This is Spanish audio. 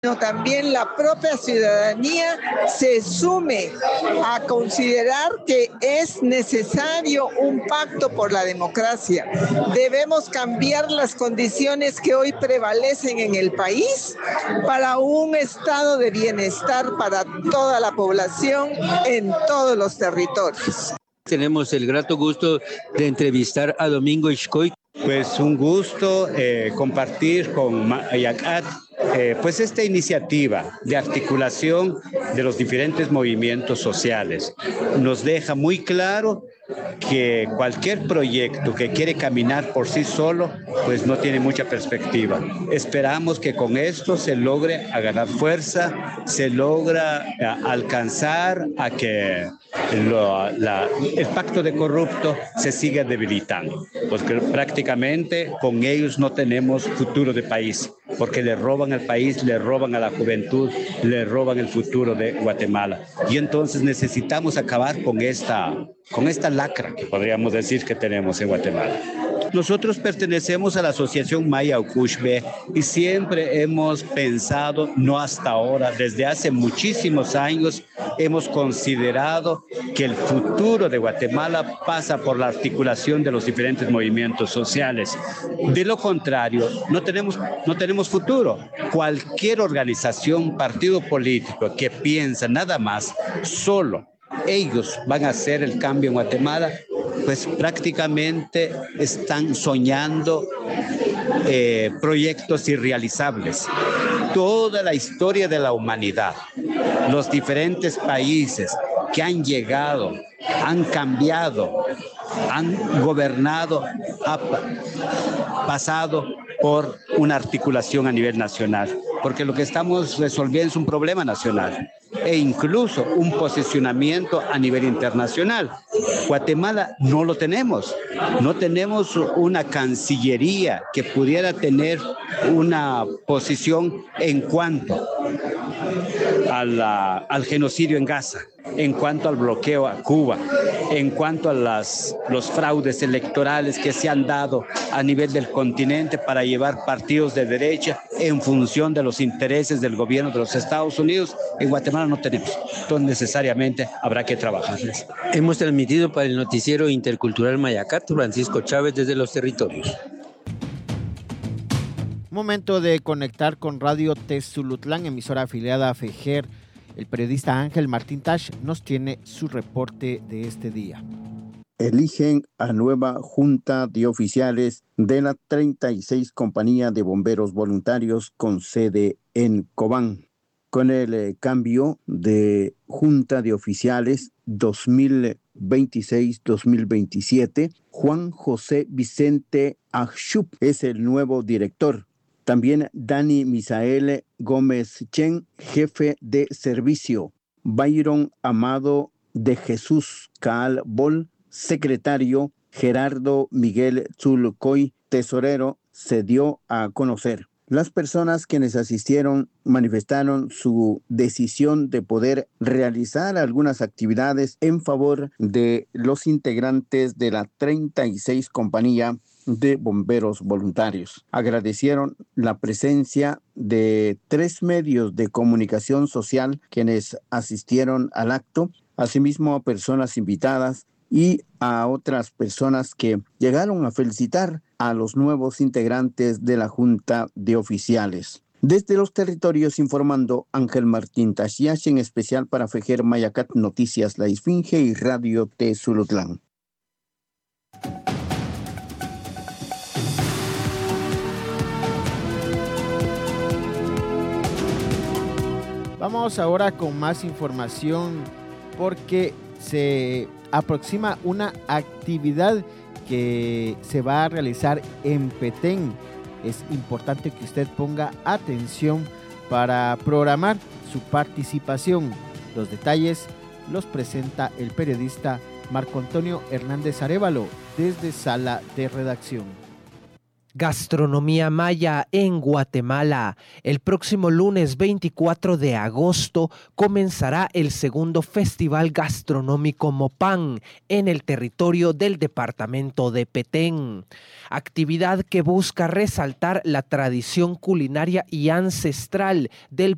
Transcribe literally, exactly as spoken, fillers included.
también la propia ciudadanía se sume a considerar que es necesario un pacto por la democracia. Debemos cambiar las condiciones que hoy prevalecen en el país para un estado de bienestar para toda la población en todos los territorios. Tenemos el grato gusto de entrevistar a Domingo Ixcoy. Pues un gusto eh, compartir con Mayacat eh, pues esta iniciativa de articulación de los diferentes movimientos sociales. Nos deja muy claro que cualquier proyecto que quiere caminar por sí solo, pues no tiene mucha perspectiva. Esperamos que con esto se logre ganar fuerza, se logra a, alcanzar a que lo, la, el pacto de corrupto se siga debilitando, porque prácticamente con ellos no tenemos futuro de país, porque le roban al país, le roban a la juventud, le roban el futuro de Guatemala. Y entonces necesitamos acabar con esta, con esta lacra que podríamos decir que tenemos en Guatemala. Nosotros pertenecemos a la Asociación Maya Ocuxbe y siempre hemos pensado, no hasta ahora, desde hace muchísimos años, hemos considerado que el futuro de Guatemala pasa por la articulación de los diferentes movimientos sociales. De lo contrario, no tenemos, no tenemos futuro. Cualquier organización, partido político que piensa nada más solo, ellos van a hacer el cambio en Guatemala, pues prácticamente están soñando eh, proyectos irrealizables. Toda la historia de la humanidad, los diferentes países que han llegado, han cambiado, han gobernado, ha pasado por una articulación a nivel nacional, porque lo que estamos resolviendo es un problema nacional e incluso un posicionamiento a nivel internacional. Guatemala no lo tenemos, no tenemos una cancillería que pudiera tener una posición en cuanto a la, al genocidio en Gaza, en cuanto al bloqueo a Cuba, en cuanto a las, los fraudes electorales que se han dado a nivel del continente para llevar partidos de derecha en función de los intereses del gobierno de los Estados Unidos. En Guatemala no tenemos, entonces necesariamente habrá que trabajar. Hemos transmitido para el noticiero intercultural Mayacat, Francisco Chávez desde los territorios. Momento de conectar con Radio Tezulutlán, emisora afiliada a FEGER. El periodista Ángel Martín Tash nos tiene su reporte de este día. Eligen a nueva junta de oficiales de la treinta y seis Compañía de Bomberos Voluntarios con sede en Cobán. Con el eh, cambio de junta de oficiales dos mil veintiséis dos mil veintisiete, Juan José Vicente Axup es el nuevo director. También Dani Misael Gómez Chen, jefe de servicio. Byron Amado de Jesús Caal Bol, secretario. Gerardo Miguel Zulcoy, tesorero, se dio a conocer. Las personas quienes asistieron manifestaron su decisión de poder realizar algunas actividades en favor de los integrantes de la treinta y seis Compañía de Bomberos Voluntarios. Agradecieron la presencia de tres medios de comunicación social quienes asistieron al acto, asimismo a personas invitadas y a otras personas que llegaron a felicitar a los nuevos integrantes de la Junta de Oficiales. Desde los territorios informando Ángel Martín Tashiash, en especial para FEGER Mayacat Noticias La Esfinge y Radio Tezulutlán. Vamos ahora con más información porque se aproxima una actividad que se va a realizar en Petén. Es importante que usted ponga atención para programar su participación. Los detalles los presenta el periodista Marco Antonio Hernández Arévalo desde Sala de Redacción. Gastronomía maya en Guatemala. El próximo lunes veinticuatro de agosto comenzará el segundo Festival Gastronómico Mopán en el territorio del departamento de Petén. Actividad que busca resaltar la tradición culinaria y ancestral del